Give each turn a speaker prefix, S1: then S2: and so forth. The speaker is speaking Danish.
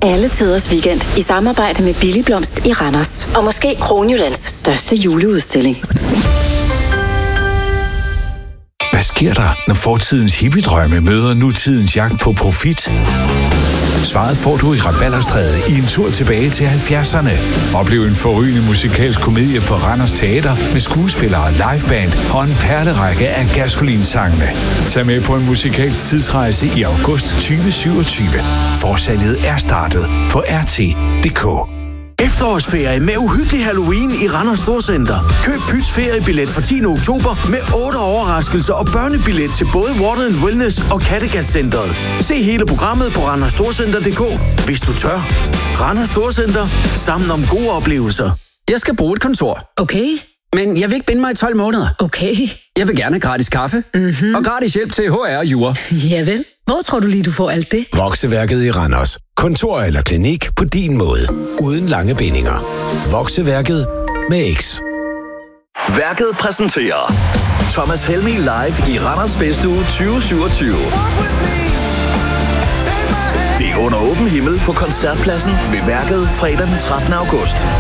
S1: Alle tiders weekend i samarbejde med Billig Blomst i Randers. Og måske Kronjyllands største juleudstilling.
S2: Hvad sker der, når fortidens hippiedrømme møder nutidens jagt på profit? Svaret får du i Rabalderstræde i en tur tilbage til 70'erne. Oplev en forrygende musikalsk komedie på Randers Teater med skuespillere, liveband og en perlerække af Gasolin-sangene. Tag med på en musikalsk tidsrejse i august 2027. Forsalget er startet på RT.dk.
S3: Efterårsferie med uhyggelig Halloween i Randers Storcenter. Køb Pyts feriebillet fra 10. oktober med 8 overraskelser og børnebillet til både Water & Wellness og Kattegat-centret. Se hele programmet på randersstorcenter.dk, hvis du tør. Randers Storcenter. Sammen om gode oplevelser.
S4: Jeg skal bruge et kontor.
S5: Okay.
S4: Men jeg vil ikke binde mig i 12 måneder.
S5: Okay.
S4: Jeg vil gerne have gratis kaffe. Og gratis hjælp til HR og jura.
S5: Javel. Hvor tror du lige, du får alt det?
S6: Vokseværket i Randers. Kontor eller klinik på din måde. Uden lange bindinger. Vokseværket med X.
S7: Værket præsenterer Thomas Helmig live i Randers Festuge 2027. Det er under åben himmel på Koncertpladsen ved Værket fredag den 13. august.